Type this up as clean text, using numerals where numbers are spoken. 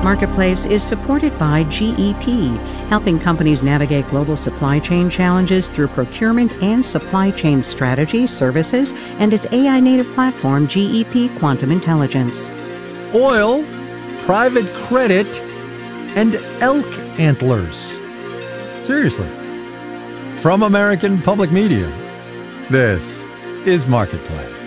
Marketplace is supported by GEP, helping companies navigate global supply chain challenges through procurement and supply chain strategy, services, and its AI-native platform, GEP Quantum Intelligence. Oil, private credit, and elk antlers. Seriously. From American Public Media, this is Marketplace.